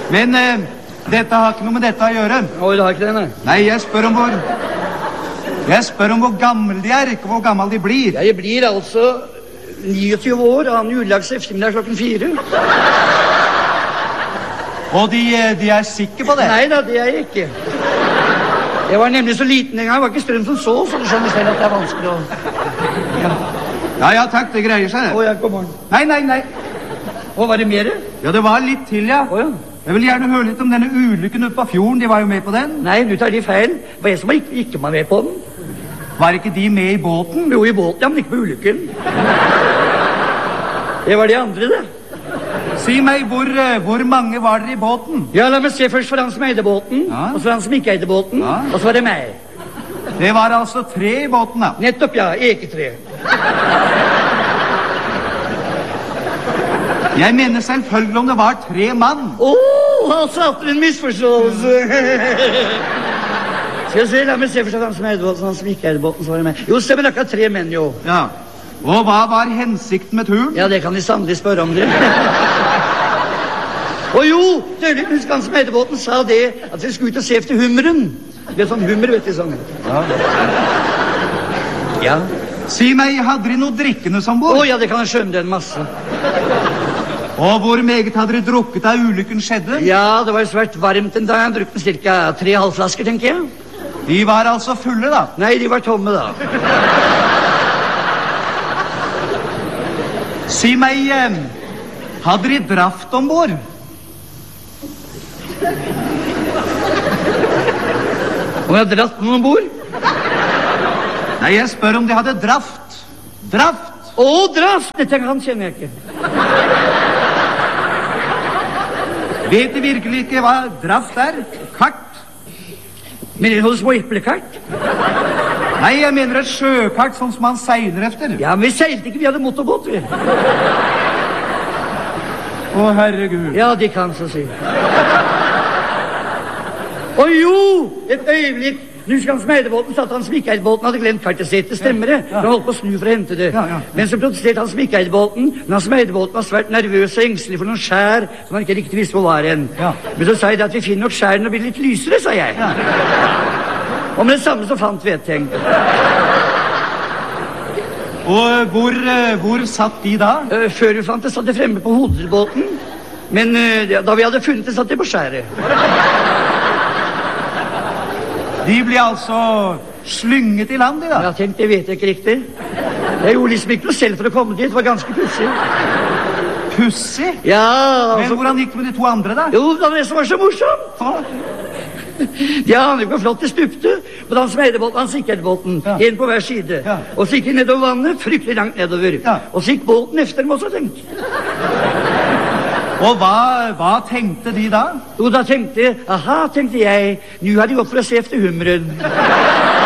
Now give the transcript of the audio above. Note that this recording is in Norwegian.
Men dette har ikke noe med dette å gjøre. Oi, det har ikke det, nei. Nei, jeg spør om hvor gammel de er, ikke hvor gammel de blir. Jeg blir altså 29 år, annen juledags eftermiddag klokken 4. Og de er sikre på det? Nei da, det er jeg ikke. Jeg var nemlig så liten en gang, jeg var ikke strøm som så du skjønner selv at det er vanskelig å... Ja, takk, det greier seg. Å, ja, god morgen. Nei. Å, var det mer? Ja, det var litt til, ja. Å, ja. Jeg vil gjerne høre litt om denne ulykken ute på fjorden, de var jo med på den. Nei, du tar de feil. Det var jeg som ikke var med på den. Var ikke de med i båten? Jo, i båten, ja, men ikke på ulykken. Det var de andre, det. Si meg, hvor mange var dere i båten? Ja, la meg se først for han som eide båten, og så for han som ikke eide båten, og så var det meg. Det var altså 3 i båten, da? Nettopp, ja, eketre. Jeg mener selvfølgelig om det var 3 mann. Altså hatt en misforståelse. Skal jeg se, la meg se først han som eide båten, han som ikke eide båten, så var det meg. Jo, stemmer akkurat 3 menn, jo. Ja. Og hva var hensikten med turen? Ja, det kan de sannelig spørre om det. Og jo, husk han som eide båten sa det, at vi skulle ut og se efter hummeren. Det er sånn hummer, vet du, sånn. Ja. Si meg, hadde de noe drikkende som bord? Å, ja, det kan jeg skjønne, det en masse. Og hvor meget hadde dere drukket da ulykken skjedde? Ja, det var svært varmt en dag. Jeg brukte cirka 3 halvflasker, tenker jeg. De var altså fulle, da? Nei, de var tomme, da. Si meg, hadde de draft ombord? Om jeg hadde dratt noen ombord? Nei, jeg spør om de hadde draft. Draft! Å, draft! Dette han kjenner jeg ikke. Vet de virkelig ikke hva draft er? Kart? Men det er noen små eplekart? Nei, jeg mener et sjøkart, sånn som man seiler efter. Ja, men vi seilte ikke, vi hadde motorbåt, vi. Å, herregud. Ja, de kan så si. Å jo, et øyeblikk. Nu skal han smeide båten, så at han som ikke eide båten hadde glemt kartesettet, stemmer det? Han holdt på å snu for å hente det. Men så protesterte han som ikke eide båten, men han som eide båten var svært nervøs og engstelig for noen skjær som han ikke riktig visste hvor var en. Men så sa jeg at vi finner nok skjæren og blir litt lysere, sa jeg. Og med det samme så fant vi et ting. Og hvor satt de da? Før vi fant det, satt de fremme på hodelbåten. Men da vi hadde funnet det, satt de på skjæret. De ble altså slynget i land, de da? Ja, tenk, det vet jeg ikke riktig. Jeg gjorde liksom ikke noe selv for å komme dit, det var ganske pussig. Pussig? Ja, altså... Men hvordan gikk det med de 2 andre, da? Jo, det var det som var så morsomt. De aner jo hvor flott de stupte. Men han som eide båten, han som ikke eide båten. En på hver side. Og så gikk de nedover vannet, fryktelig langt nedover. Og så gikk båten efter dem også, tenk. Og hva tenkte de da? Jo, da tenkte jeg, aha, tenkte jeg, nå har de gått for å se efter hummeren.